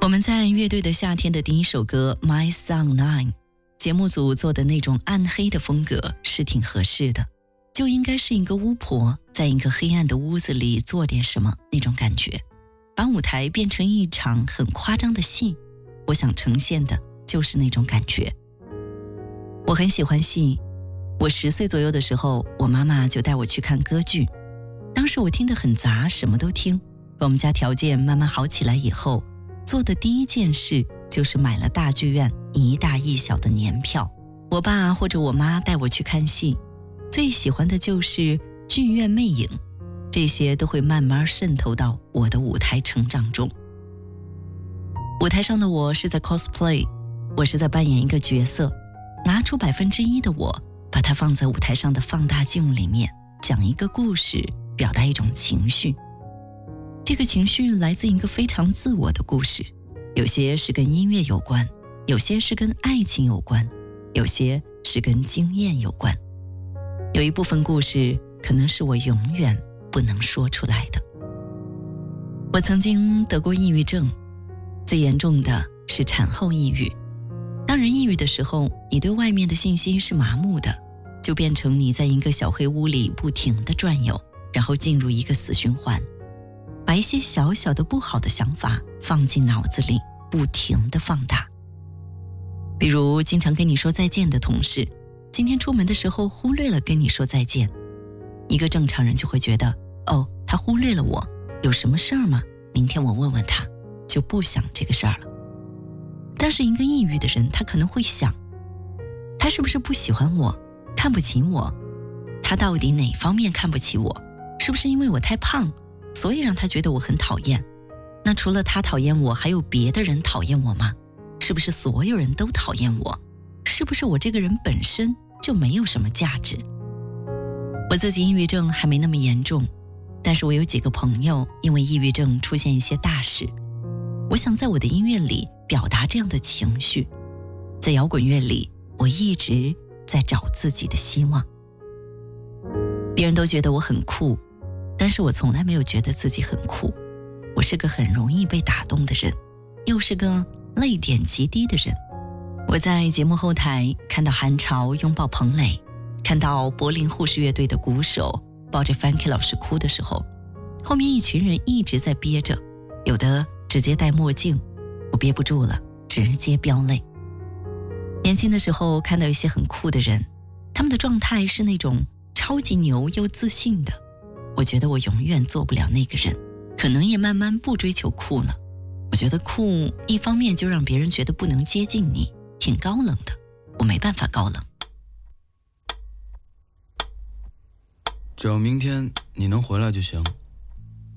我们在乐队的夏天的第一首歌 My Song 9， 节目组做的那种暗黑的风格是挺合适的，就应该是一个巫婆在一个黑暗的屋子里做点什么那种感觉，把舞台变成一场很夸张的戏。我想呈现的就是那种感觉。我很喜欢戏，我10岁左右的时候，我妈妈就带我去看歌剧。当时我听得很杂，什么都听。我们家条件慢慢好起来以后，做的第一件事就是买了大剧院一大一小的年票。我爸或者我妈带我去看戏，最喜欢的就是剧院魅影，这些都会慢慢渗透到我的舞台成长中。舞台上的我是在 cosplay， 我是在扮演一个角色，拿出1%的我，把它放在舞台上的放大镜里面，讲一个故事，表达一种情绪。这个情绪来自一个非常自我的故事，有些是跟音乐有关，有些是跟爱情有关，有些是跟经验有关。有一部分故事可能是我永远不能说出来的。我曾经得过抑郁症，最严重的是产后抑郁。当人抑郁的时候，你对外面的信息是麻木的，就变成你在一个小黑屋里不停地转悠，然后进入一个死循环，把一些小小的不好的想法放进脑子里，不停地放大。比如经常跟你说再见的同事，今天出门的时候忽略了跟你说再见。一个正常人就会觉得，哦，他忽略了我，有什么事儿吗？明天我问问他，就不想这个事儿了。但是一个抑郁的人，他可能会想，他是不是不喜欢我，看不起我？他到底哪方面看不起我？是不是因为我太胖，所以让他觉得我很讨厌？那除了他讨厌我，还有别的人讨厌我吗？是不是所有人都讨厌我？是不是我这个人本身就没有什么价值？我自己抑郁症还没那么严重，但是我有几个朋友因为抑郁症出现一些大事。我想在我的音乐里表达这样的情绪，在摇滚乐里，我一直在找自己的希望。别人都觉得我很酷，但是我从来没有觉得自己很酷。我是个很容易被打动的人，又是个泪点极低的人。我在节目后台看到韩潮拥抱彭磊，看到柏林护士乐队的鼓手抱着 Funky 老师哭的时候，后面一群人一直在憋着，有的直接戴墨镜，我憋不住了，直接飙泪。年轻的时候看到一些很酷的人，他们的状态是那种超级牛又自信的，我觉得我永远做不了那个人，可能也慢慢不追求酷了。我觉得酷一方面就让别人觉得不能接近你，挺高冷的，我没办法高冷。 只要明天你能回来就行。